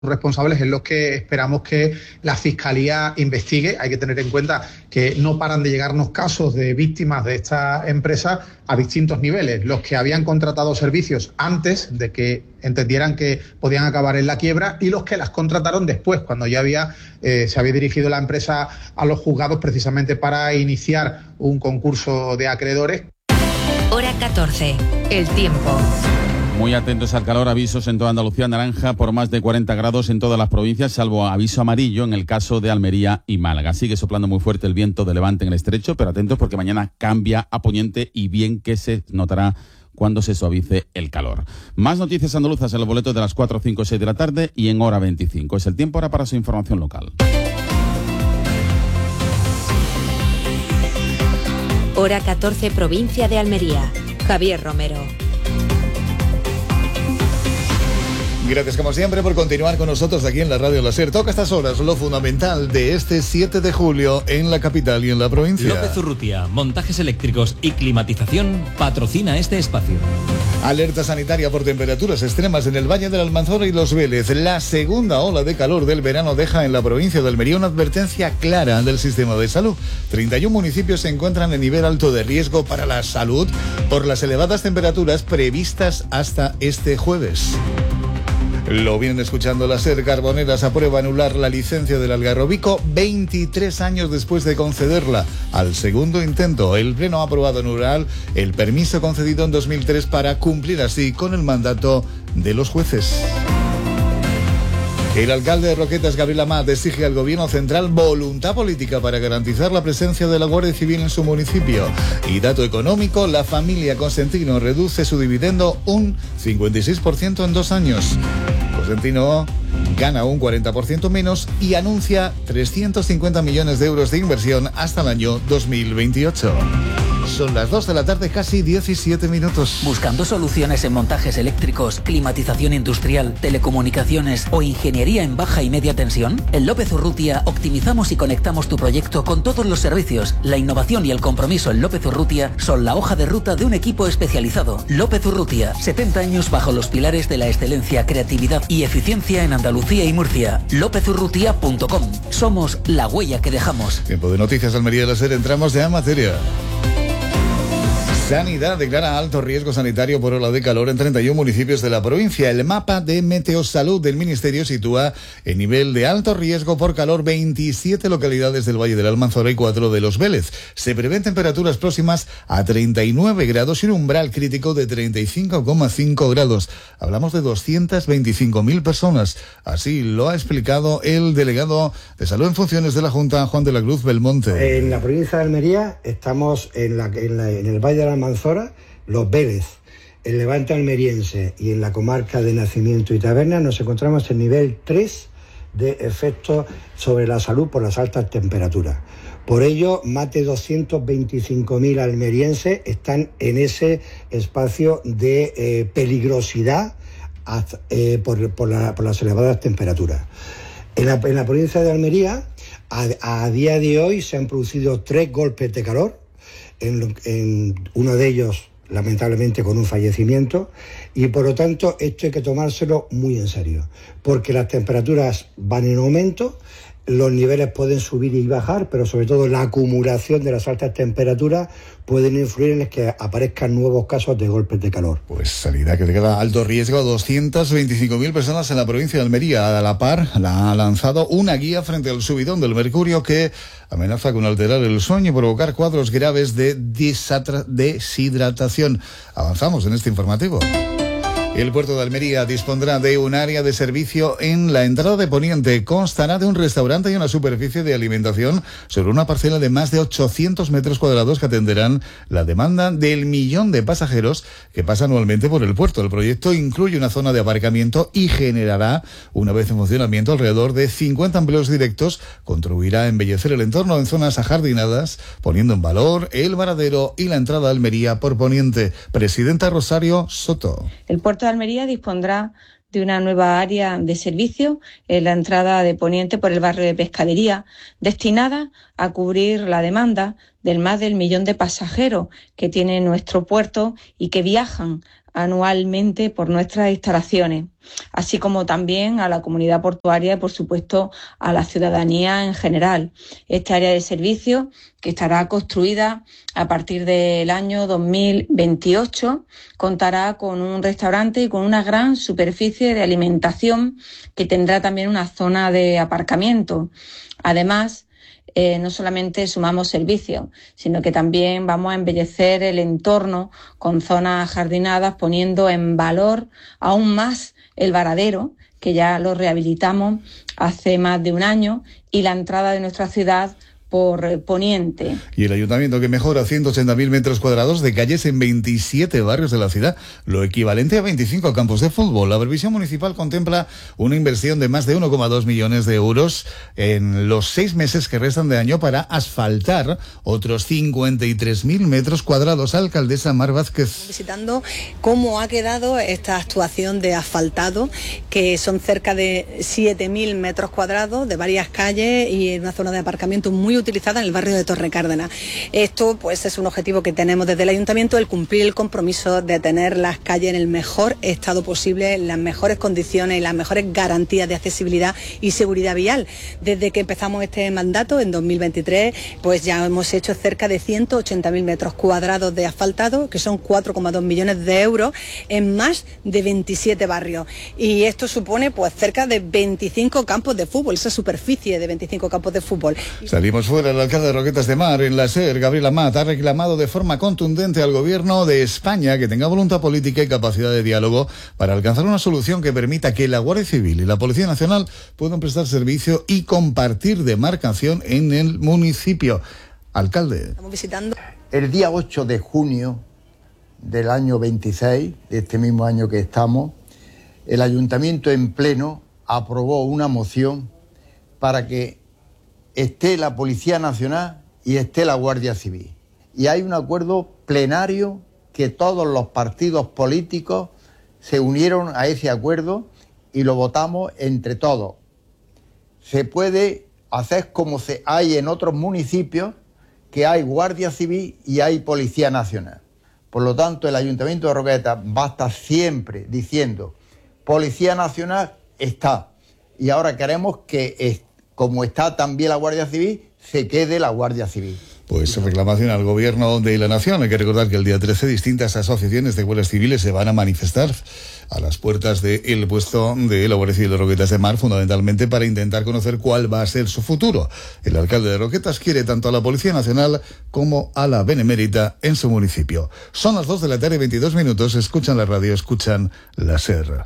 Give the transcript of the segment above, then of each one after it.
responsables en los que esperamos que la Fiscalía investigue. Hay que tener en cuenta que no paran de llegarnos casos de víctimas de esta empresa a distintos niveles. Los que habían contratado servicios antes de que entendieran que podían acabar en la quiebra y los que las contrataron después, cuando ya se había dirigido la empresa a los juzgados precisamente para iniciar un concurso de acreedores. Hora 14. El tiempo. Muy atentos al calor, avisos en toda Andalucía, naranja por más de 40 grados en todas las provincias, salvo aviso amarillo en el caso de Almería y Málaga. Sigue soplando muy fuerte el viento de levante en el estrecho, pero atentos porque mañana cambia a poniente y bien que se notará cuando se suavice el calor. Más noticias andaluzas en los boletos de las 4, 5, 6 de la tarde y en hora 25. Es el tiempo ahora para su información local. Hora 14, provincia de Almería. Javier Romero. Gracias como siempre por continuar con nosotros aquí en la Radio La Ser. Toca a estas horas lo fundamental de este 7 de julio en la capital y en la provincia. López Urrutia, montajes eléctricos y climatización, patrocina este espacio. Alerta sanitaria por temperaturas extremas en el Valle del Almanzora y Los Vélez. La segunda ola de calor del verano deja en la provincia de Almería una advertencia clara del sistema de salud. 31 municipios se encuentran en nivel alto de riesgo para la salud por las elevadas temperaturas previstas hasta este jueves. Lo vienen escuchando. La SER Carboneras aprueba anular la licencia del Algarrobico 23 años después de concederla al segundo intento. El Pleno ha aprobado anular el permiso concedido en 2003 para cumplir así con el mandato de los jueces. El alcalde de Roquetas, Gabriel Amat, exige al gobierno central voluntad política para garantizar la presencia de la Guardia Civil en su municipio. Y dato económico, la familia Cosentino reduce su dividendo un 56% en 2 años. Cosentino gana un 40% menos y anuncia 350 millones de euros de inversión hasta el año 2028. Son las 2 de la tarde, casi 17 minutos. ¿Buscando soluciones en montajes eléctricos, climatización industrial, telecomunicaciones o ingeniería en baja y media tensión? En López Urrutia optimizamos y conectamos tu proyecto con todos los servicios. La innovación y el compromiso en López Urrutia son la hoja de ruta de un equipo especializado. López Urrutia, 70 años bajo los pilares de la excelencia, creatividad y eficiencia en Andalucía y Murcia. lopezurrutia.com. Somos la huella que dejamos. Tiempo de noticias, Almería de la SER. Entramos ya en materia. Sanidad declara alto riesgo sanitario por ola de calor en 31 municipios de la provincia. El mapa de Meteosalud del Ministerio sitúa en nivel de alto riesgo por calor 27 localidades del Valle del Almanzora y 4 de Los Vélez. Se prevén temperaturas próximas a 39 grados y un umbral crítico de 35,5 grados. Hablamos de 225.000 personas. Así lo ha explicado el delegado de Salud en funciones de la Junta, Juan de la Cruz Belmonte. En la provincia de Almería estamos en el Valle del Almanzora, Los Vélez, el Levante almeriense y en la comarca de Nacimiento y Taberna nos encontramos en nivel 3 de efectos sobre la salud por las altas temperaturas. Por ello, más de 225.000 almerienses están en ese espacio de peligrosidad por las elevadas temperaturas. En la provincia de Almería, a día de hoy se han producido 3 golpes de calor, en uno de ellos lamentablemente con un fallecimiento, y por lo tanto esto hay que tomárselo muy en serio, porque las temperaturas van en aumento, los niveles pueden subir y bajar, pero sobre todo la acumulación de las altas temperaturas pueden influir en que aparezcan nuevos casos de golpes de calor. Pues sanidad que declara alto riesgo a 225.000 personas en la provincia de Almería. A la par, ha lanzado una guía frente al subidón del mercurio que amenaza con alterar el sueño y provocar cuadros graves de deshidratación. Avanzamos en este informativo. El puerto de Almería dispondrá de un área de servicio en la entrada de Poniente. Constará de un restaurante y una superficie de alimentación sobre una parcela de más de 800 metros cuadrados que atenderán la demanda del 1.000.000 de pasajeros que pasan anualmente por el puerto. El proyecto incluye una zona de aparcamiento y generará, una vez en funcionamiento, alrededor de 50 empleos directos. Contribuirá a embellecer el entorno en zonas ajardinadas, poniendo en valor el varadero y la entrada a Almería por Poniente. Presidenta Rosario Soto. El puerto de Almería dispondrá de una nueva área de servicio en la entrada de Poniente por el barrio de Pescadería, destinada a cubrir la demanda del más del 1.000.000 de pasajeros que tiene nuestro puerto y que viajan anualmente por nuestras instalaciones, así como también a la comunidad portuaria y, por supuesto, a la ciudadanía en general. Esta área de servicio, que estará construida a partir del año 2028, contará con un restaurante y con una gran superficie de alimentación que tendrá también una zona de aparcamiento. Además, no solamente sumamos servicios, sino que también vamos a embellecer el entorno con zonas ajardinadas, poniendo en valor aún más el varadero, que ya lo rehabilitamos hace más de un año, y la entrada de nuestra ciudad por poniente. Y el ayuntamiento que mejora 180.000 metros cuadrados de calles en 27 barrios de la ciudad, lo equivalente a 25 campos de fútbol. La previsión municipal contempla una inversión de más de 1,2 millones de euros en los 6 meses que restan de año para asfaltar otros 53.000 metros cuadrados. Alcaldesa Mar Vázquez. Visitando cómo ha quedado esta actuación de asfaltado, que son cerca de 7.000 metros cuadrados de varias calles y en una zona de aparcamiento muy utilizada en el barrio de Torre Cárdenas. Esto pues es un objetivo que tenemos desde el ayuntamiento, el cumplir el compromiso de tener las calles en el mejor estado posible, en las mejores condiciones y las mejores garantías de accesibilidad y seguridad vial. Desde que empezamos este mandato en 2023, pues ya hemos hecho cerca de 180.000 metros cuadrados de asfaltado, que son 4,2 millones de euros en más de 27 barrios. Y esto supone pues cerca de 25 campos de fútbol, esa superficie de 25 campos de fútbol. Salimos fuera. El alcalde de Roquetas de Mar, en la SER, Gabriel Amat, ha reclamado de forma contundente al gobierno de España que tenga voluntad política y capacidad de diálogo para alcanzar una solución que permita que la Guardia Civil y la Policía Nacional puedan prestar servicio y compartir demarcación en el municipio. Alcalde. Estamos visitando. El día 8 de junio del año 26, de este mismo año que estamos, el Ayuntamiento en pleno aprobó una moción para que esté la Policía Nacional y esté la Guardia Civil. Y hay un acuerdo plenario que todos los partidos políticos se unieron a ese acuerdo y lo votamos entre todos. Se puede hacer como se hay en otros municipios, que hay Guardia Civil y hay Policía Nacional. Por lo tanto, el Ayuntamiento de Roquetas va a estar siempre diciendo Policía Nacional está. Y ahora queremos que como está también la Guardia Civil, se quede la Guardia Civil. Pues reclamación al Gobierno de la Nación. Hay que recordar que el día 13 distintas asociaciones de guardias civiles se van a manifestar a las puertas del puesto de la Guardia Civil de Roquetas de Mar, fundamentalmente para intentar conocer cuál va a ser su futuro. El alcalde de Roquetas quiere tanto a la Policía Nacional como a la Benemérita en su municipio. Son las 2 de la tarde, 22 minutos. Escuchan la radio, escuchan la SER.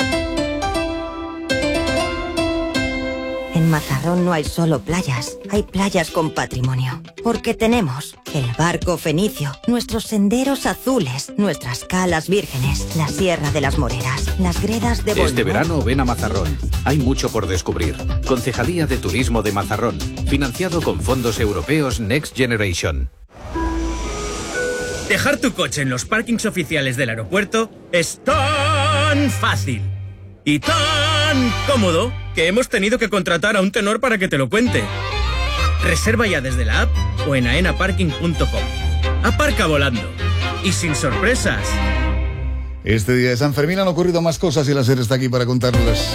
En Mazarrón no hay solo playas, hay playas con patrimonio. Porque tenemos el barco fenicio, nuestros senderos azules, nuestras calas vírgenes, la Sierra de las Moreras, las gredas de Bolívar. Este verano ven a Mazarrón. Hay mucho por descubrir. Concejalía de Turismo de Mazarrón. Financiado con fondos europeos Next Generation. Dejar tu coche en los parkings oficiales del aeropuerto es tan fácil y tan cómodo que hemos tenido que contratar a un tenor para que te lo cuente. Reserva ya desde la app o en aenaparking.com. Aparca volando y sin sorpresas. Este día de San Fermín han ocurrido más cosas y la SER está aquí para contarlas.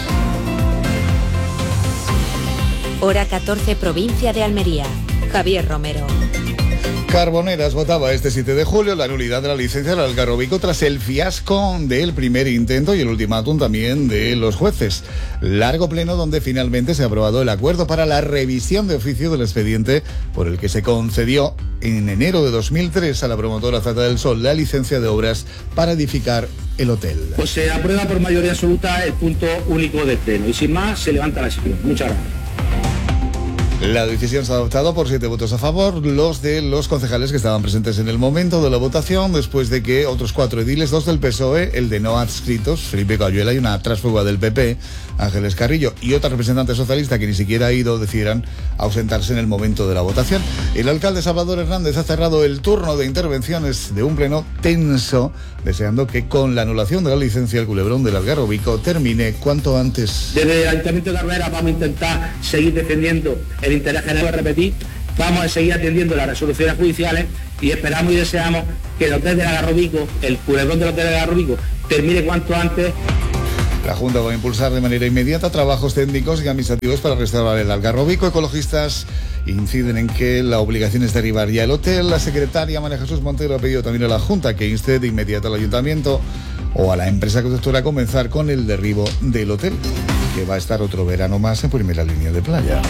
Hora 14, provincia de Almería. Javier Romero. Carboneras votaba este 7 de julio la nulidad de la licencia del Algarrobico tras el fiasco del primer intento y el ultimátum también de los jueces. Largo pleno donde finalmente se ha aprobado el acuerdo para la revisión de oficio del expediente por el que se concedió en enero de 2003 a la promotora Zata del Sol la licencia de obras para edificar el hotel. Pues se aprueba por mayoría absoluta el punto único del pleno y sin más se levanta la sesión. Muchas gracias. La decisión se ha adoptado por 7 votos a favor, los de los concejales que estaban presentes en el momento de la votación, después de que otros 4 ediles, 2 del PSOE, el de no adscritos, Felipe Cayuela, y una tránsfuga del PP, Ángeles Carrillo, y otra representante socialista que ni siquiera ha ido, decidieran ausentarse en el momento de la votación. El alcalde Salvador Hernández ha cerrado el turno de intervenciones de un pleno tenso, deseando que con la anulación de la licencia el culebrón del Algarrobico termine cuanto antes. Desde el Ayuntamiento de Carrera vamos a intentar seguir defendiendo el interés general, repetir, vamos a seguir atendiendo las resoluciones judiciales y esperamos y deseamos que el hotel del Algarrobico, el culebrón del hotel del Algarrobico, termine cuanto antes. La Junta va a impulsar de manera inmediata trabajos técnicos y administrativos para restaurar el Algarrobico. Ecologistas inciden en que la obligación es derribar ya el hotel. La secretaria María Jesús Montero ha pedido también a la Junta que inste de inmediato al Ayuntamiento o a la empresa constructora a comenzar con el derribo del hotel, que va a estar otro verano más en primera línea de playa.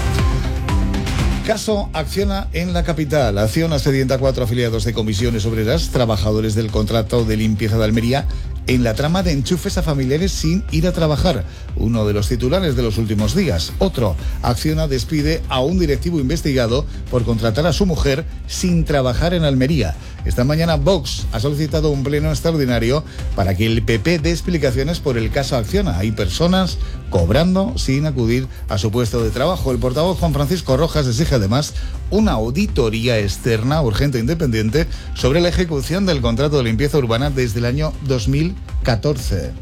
Caso Acciona en la capital. Acciona sedienta a 4 afiliados de comisiones obreras, trabajadores del contrato de limpieza de Almería, en la trama de enchufes a familiares sin ir a trabajar. Uno de los titulares de los últimos días. Otro, Acciona despide a un directivo investigado por contratar a su mujer sin trabajar en Almería. Esta mañana Vox ha solicitado un pleno extraordinario para que el PP dé explicaciones por el caso Acciona. Hay personas cobrando sin acudir a su puesto de trabajo. El portavoz Juan Francisco Rojas exige además una auditoría externa, urgente e independiente, sobre la ejecución del contrato de limpieza urbana desde el año 2014.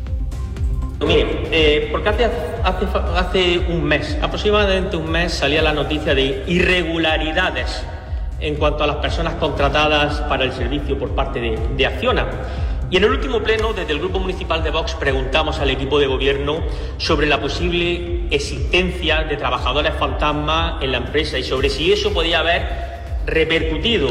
Mire, porque hace un mes, aproximadamente un mes, salía la noticia de irregularidades en cuanto a las personas contratadas para el servicio por parte de Acciona. Y en el último pleno, desde el Grupo Municipal de Vox, preguntamos al equipo de gobierno sobre la posible existencia de trabajadores fantasma en la empresa y sobre si eso podía haber repercutido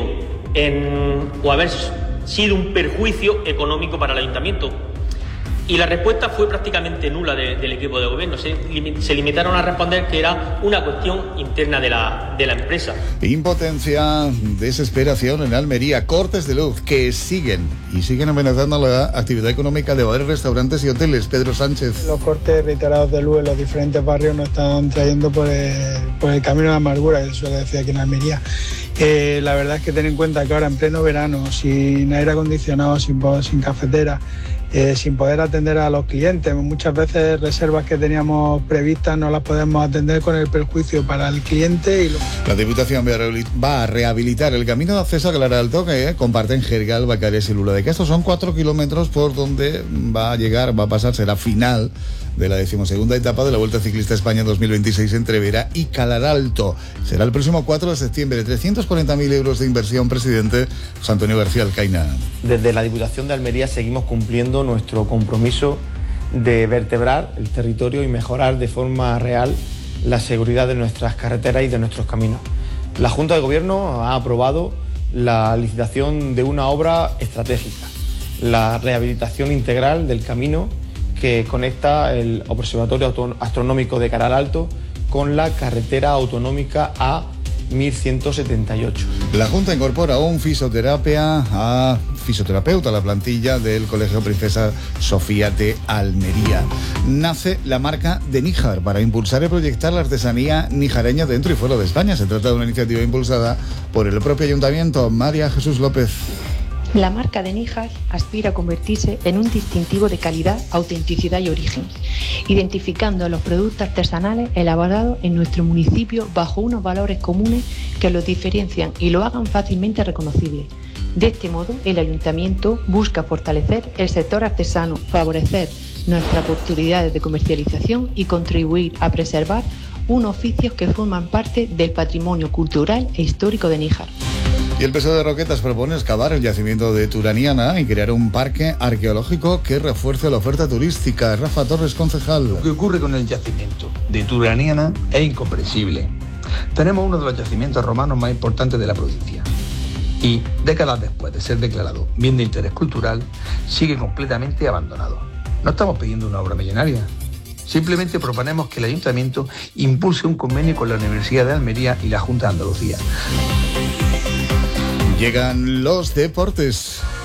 o haber sido un perjuicio económico para el ayuntamiento. Y la respuesta fue prácticamente nula del equipo de gobierno. Se limitaron a responder que era una cuestión interna de la empresa. Impotencia, desesperación en Almería, cortes de luz que siguen amenazando la actividad económica de bares, restaurantes y hoteles. Pedro Sánchez. Los cortes reiterados de luz en los diferentes barrios nos están trayendo por el camino de la amargura, que se suele decir aquí en Almería. La verdad es que ten en cuenta que ahora en pleno verano, sin aire acondicionado, sin cafetera, sin poder atender a los clientes. Muchas veces reservas que teníamos previstas no las podemos atender con el perjuicio para el cliente. La Diputación va a rehabilitar el camino de acceso a Claralto que comparten Jergal, Bacares y Lula de Castro. Son 4 kilómetros por donde va a pasar, será final de la 12ª etapa de la Vuelta Ciclista España 2026 entre Vera y Claralto. Será el próximo 4 de septiembre. 340.000 euros de inversión, presidente José Antonio García Alcaina. Desde la Diputación de Almería seguimos cumpliendo nuestro compromiso de vertebrar el territorio y mejorar de forma real la seguridad de nuestras carreteras y de nuestros caminos. La Junta de Gobierno ha aprobado la licitación de una obra estratégica, la rehabilitación integral del camino que conecta el Observatorio Astronómico de Claralto con la carretera autonómica A1178. La Junta incorpora un fisioterapeuta a la plantilla del Colegio Princesa Sofía de Almería. Nace la marca de Níjar para impulsar y proyectar la artesanía nijareña dentro y fuera de España. Se trata de una iniciativa impulsada por el propio Ayuntamiento. María Jesús López. La marca de Níjar aspira a convertirse en un distintivo de calidad, autenticidad y origen, identificando los productos artesanales elaborados en nuestro municipio bajo unos valores comunes que los diferencian y lo hagan fácilmente reconocibles. De este modo, el Ayuntamiento busca fortalecer el sector artesano, favorecer nuestras oportunidades de comercialización y contribuir a preservar unos oficios que forman parte del patrimonio cultural e histórico de Níjar. Y el PSOE de Roquetas propone excavar el yacimiento de Turaniana y crear un parque arqueológico que refuerce la oferta turística. Rafa Torres, concejal. Lo que ocurre con el yacimiento de Turaniana es incomprensible. Tenemos uno de los yacimientos romanos más importantes de la provincia y décadas después de ser declarado bien de interés cultural, sigue completamente abandonado. No estamos pidiendo una obra millonaria. Simplemente proponemos que el Ayuntamiento impulse un convenio con la Universidad de Almería y la Junta de Andalucía. Llegan los deportes.